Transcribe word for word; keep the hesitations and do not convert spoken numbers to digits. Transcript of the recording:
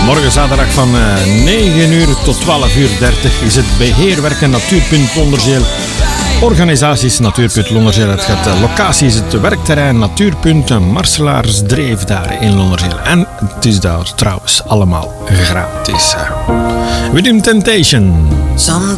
Morgen zaterdag van negen uur tot twaalf uur dertig is het beheerwerken Natuurpunt Londerzeel. Organisaties Natuurpunt Londerzeel. Het gaat, de locatie is het werkterrein Natuurpunt Marselaarsdreef daar in Londerzeel. En het is daar trouwens allemaal gratis. Within Temptation. Sometimes